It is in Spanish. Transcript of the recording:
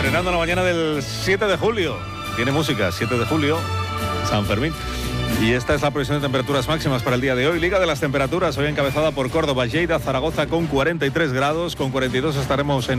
Estrenando la mañana del 7 de julio. Tiene música, 7 de julio, San Fermín. Y esta es la previsión de temperaturas máximas para el día de hoy. Liga de las temperaturas, hoy encabezada por Córdoba, Lleida, Zaragoza con 43 grados, con 42 estaremos en